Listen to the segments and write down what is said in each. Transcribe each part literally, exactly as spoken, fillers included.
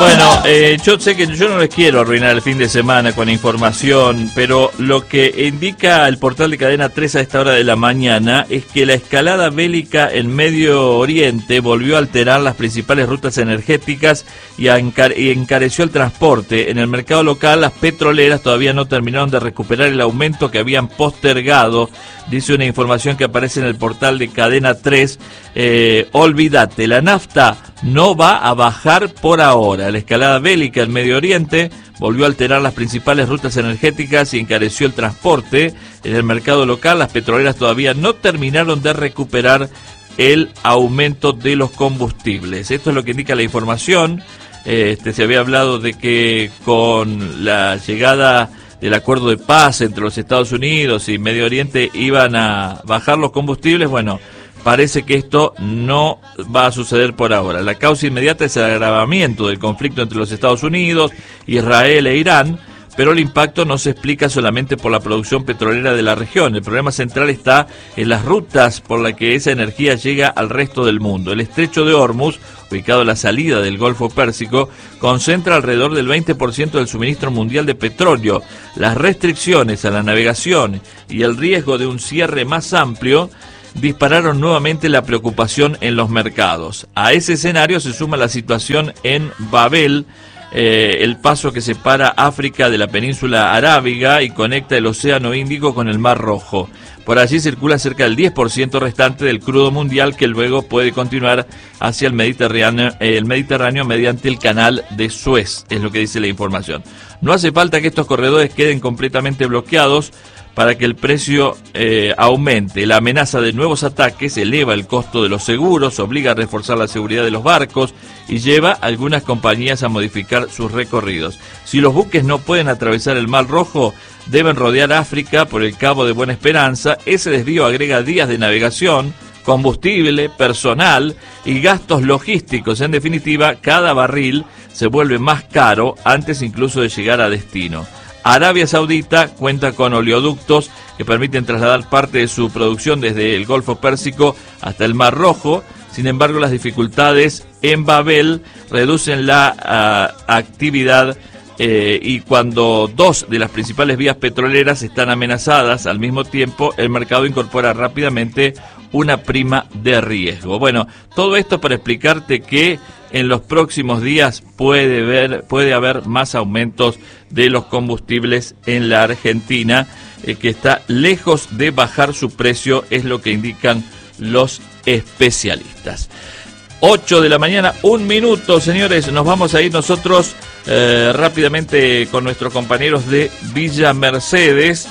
Bueno, eh, yo sé que yo no les quiero arruinar el fin de semana con información, pero lo que indica el portal de Cadena tres a esta hora de la mañana es que la escalada bélica en Medio Oriente volvió a alterar las principales rutas energéticas y, encar y encareció el transporte. En el mercado local, las petroleras todavía no terminaron de recuperar el aumento que habían postergado, dice una información que aparece en el portal de Cadena tres. Eh, olvídate, la nafta no va a bajar por ahora. La escalada bélica en Medio Oriente volvió a alterar las principales rutas energéticas y encareció el transporte. En el mercado local, las petroleras todavía no terminaron de recuperar el aumento de los combustibles. Esto es lo que indica la información. Este, se había hablado de que con la llegada del acuerdo de paz entre los Estados Unidos y Medio Oriente iban a bajar los combustibles. Bueno, parece que esto no va a suceder por ahora. La causa inmediata es el agravamiento del conflicto entre los Estados Unidos, Israel e Irán, pero el impacto no se explica solamente por la producción petrolera de la región. El problema central está en las rutas por las que esa energía llega al resto del mundo. El estrecho de Hormuz, ubicado a la salida del Golfo Pérsico, concentra alrededor del veinte por ciento del suministro mundial de petróleo. Las restricciones a la navegación y el riesgo de un cierre más amplio dispararon nuevamente la preocupación en los mercados. A ese escenario se suma la situación en Babel, eh, el paso que separa África de la península arábiga y conecta el Océano Índico con el Mar Rojo. Por allí circula cerca del diez por ciento restante del crudo mundial, que luego puede continuar hacia el Mediterráneo, eh, el Mediterráneo mediante el canal de Suez, es lo que dice la información. No hace falta que estos corredores queden completamente bloqueados para que el precio eh, aumente. La amenaza de nuevos ataques eleva el costo de los seguros, obliga a reforzar la seguridad de los barcos y lleva a algunas compañías a modificar sus recorridos. Si los buques no pueden atravesar el Mar Rojo, deben rodear África por el Cabo de Buena Esperanza. Ese desvío agrega días de navegación, combustible, personal y gastos logísticos. En definitiva, cada barril se vuelve más caro antes incluso de llegar a destino. Arabia Saudita cuenta con oleoductos que permiten trasladar parte de su producción desde el Golfo Pérsico hasta el Mar Rojo. Sin embargo, las dificultades en Babel reducen la uh, actividad eh, y cuando dos de las principales vías petroleras están amenazadas al mismo tiempo, el mercado incorpora rápidamente una prima de riesgo. Bueno, todo esto para explicarte que en los próximos días puede ver, puede haber más aumentos de los combustibles en la Argentina, eh, que está lejos de bajar su precio, es lo que indican los especialistas. ocho de la mañana, un minuto, señores, nos vamos a ir nosotros eh, rápidamente con nuestros compañeros de Villa Mercedes.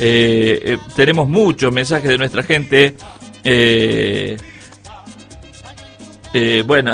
Eh, eh, tenemos muchos mensajes de nuestra gente. Eh, Eh, bueno,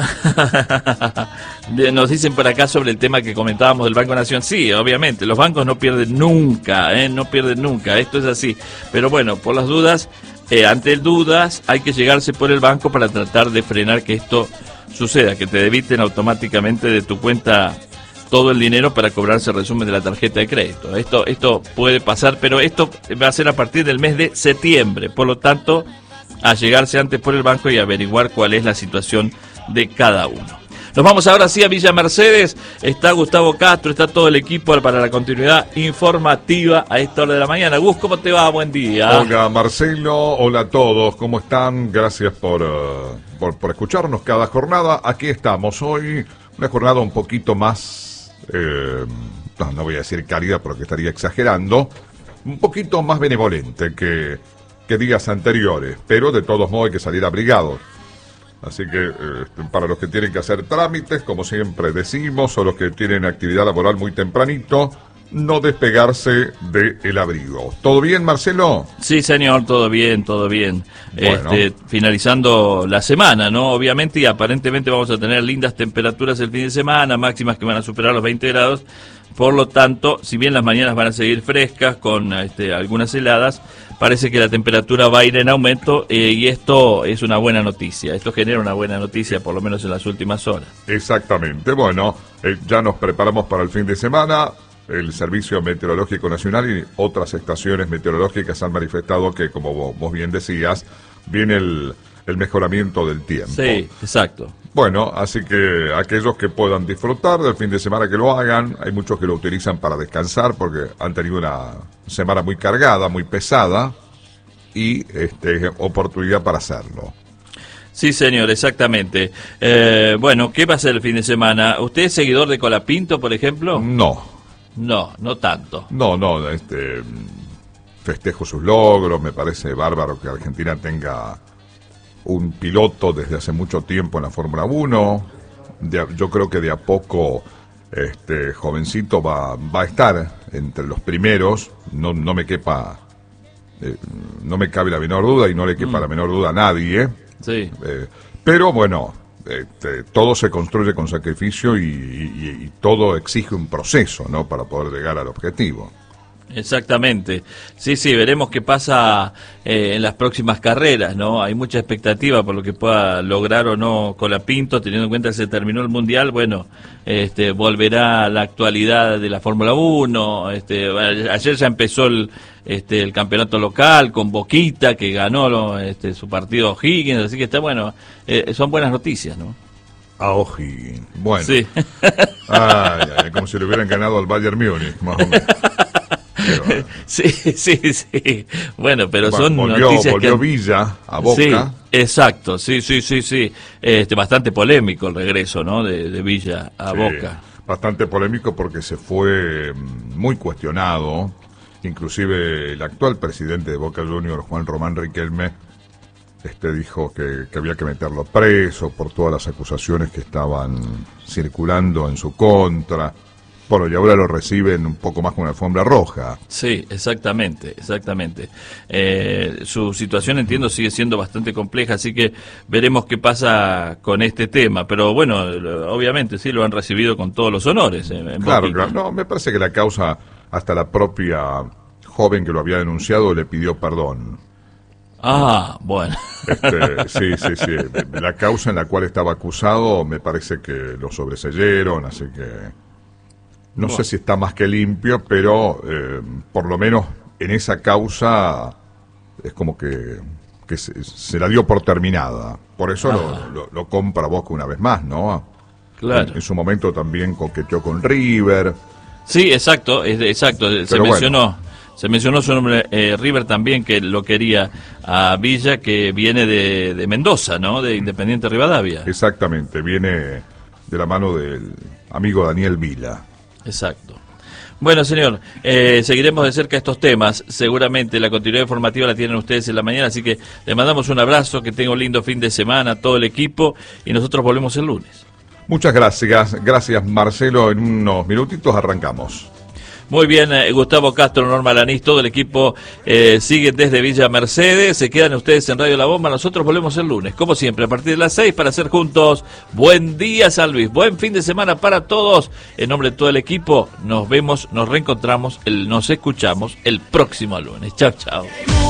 nos dicen por acá sobre el tema que comentábamos del Banco Nación. Sí, obviamente, los bancos no pierden nunca, ¿eh? no pierden nunca, esto es así. Pero bueno, por las dudas, eh, ante dudas hay que llegarse por el banco para tratar de frenar que esto suceda, que te debiten automáticamente de tu cuenta todo el dinero para cobrarse el resumen de la tarjeta de crédito. Esto, esto puede pasar, pero esto va a ser a partir del mes de septiembre, por lo tanto, a llegarse antes por el banco y averiguar cuál es la situación de cada uno. Nos vamos ahora sí a Villa Mercedes. Está Gustavo Castro, está todo el equipo para la continuidad informativa a esta hora de la mañana. Gus, ¿cómo te va? Buen día. Hola Marcelo, hola a todos, ¿cómo están? Gracias por, uh, por, por escucharnos cada jornada. Aquí estamos hoy, una jornada un poquito más, eh, no, no voy a decir cálida porque estaría exagerando, un poquito más benevolente que... que días anteriores, pero de todos modos hay que salir abrigados. Así que eh, para los que tienen que hacer trámites, como siempre decimos, o los que tienen actividad laboral muy tempranito, no despegarse del abrigo. ¿Todo bien, Marcelo? Sí, señor, todo bien, todo bien. Bueno. Este, finalizando la semana, ¿no? Obviamente, y aparentemente vamos a tener lindas temperaturas el fin de semana, máximas que van a superar los veinte grados. Por lo tanto, si bien las mañanas van a seguir frescas con este, algunas heladas, parece que la temperatura va a ir en aumento eh, y esto es una buena noticia. Esto genera una buena noticia, por lo menos en las últimas horas. Exactamente. Bueno, eh, ya nos preparamos para el fin de semana. El Servicio Meteorológico Nacional y otras estaciones meteorológicas han manifestado que, como vos bien decías, viene el, el mejoramiento del tiempo. Sí, exacto. Bueno, así que aquellos que puedan disfrutar del fin de semana que lo hagan, hay muchos que lo utilizan para descansar porque han tenido una semana muy cargada, muy pesada y este, oportunidad para hacerlo. Sí, señor, exactamente. Eh, bueno, ¿qué va a hacer el fin de semana? ¿Usted es seguidor de Colapinto, por ejemplo? No. No, no tanto. No, no, este, festejo sus logros, me parece bárbaro que Argentina tenga un piloto desde hace mucho tiempo en la Fórmula uno, de, yo creo que de a poco este jovencito va, va a estar entre los primeros, no, no me quepa, eh, no me cabe la menor duda y no le quepa mm. la menor duda a nadie, sí. eh, pero bueno, este, todo se construye con sacrificio y, y, y todo exige un proceso, ¿no?, para poder llegar al objetivo. Exactamente. Sí, sí, veremos qué pasa eh, en las próximas carreras, ¿no? Hay mucha expectativa por lo que pueda lograr o no Colapinto, teniendo en cuenta que se terminó el Mundial, bueno, este, volverá a la actualidad de la Fórmula uno, este, ayer ya empezó el, este, el campeonato local con Boquita, que ganó este, su partido Higgins, así que está bueno, eh, son buenas noticias, ¿no? A O'Higgins, bueno. Sí. Ay, ay, como si le hubieran ganado al Bayern Múnich, más o menos. Pero, sí, sí, sí. Bueno, pero bueno, son volvió, noticias volvió que... Villa a Boca. Sí, exacto, sí, sí, sí, sí. Este, bastante polémico el regreso, ¿no?, de, de Villa a sí, Boca. Bastante polémico porque se fue muy cuestionado. Inclusive el actual presidente de Boca Juniors, Juan Román Riquelme, este dijo que, que había que meterlo preso por todas las acusaciones que estaban circulando en su contra. Bueno, y ahora lo reciben un poco más con una alfombra roja. Sí, exactamente, exactamente. Eh, su situación, entiendo, sigue siendo bastante compleja, así que veremos qué pasa con este tema. Pero bueno, obviamente sí lo han recibido con todos los honores. En, en claro, claro. No, me parece que la causa, hasta la propia joven que lo había denunciado le pidió perdón. Ah, bueno. Este, sí, sí, sí. La causa en la cual estaba acusado, me parece que lo sobreseyeron, así que... No bueno. sé si está más que limpio, pero eh, por lo menos en esa causa es como que, que se, se la dio por terminada. Por eso lo, lo, lo compra Boca una vez más, ¿no? Claro. En, en su momento también coqueteó con River. Sí, exacto, es, exacto. Se pero mencionó, bueno. se mencionó su nombre, eh, River también, que lo quería a Villa, que viene de, de Mendoza, ¿no? De Independiente Rivadavia. Exactamente, viene de la mano del amigo Daniel Vila. Exacto. Bueno, señor, eh, seguiremos de cerca estos temas. Seguramente la continuidad informativa la tienen ustedes en la mañana, así que le mandamos un abrazo, que tenga un lindo fin de semana a todo el equipo y nosotros volvemos el lunes. Muchas gracias, gracias Marcelo, en unos minutitos arrancamos. Muy bien, eh, Gustavo Castro, Norma Lanís, todo el equipo eh, sigue desde Villa Mercedes, se quedan ustedes en Radio La Bomba, nosotros volvemos el lunes, como siempre, a partir de las seis para hacer juntos. Buen día, San Luis, buen fin de semana para todos, en nombre de todo el equipo, nos vemos, nos reencontramos, el, nos escuchamos el próximo lunes. Chao, chao.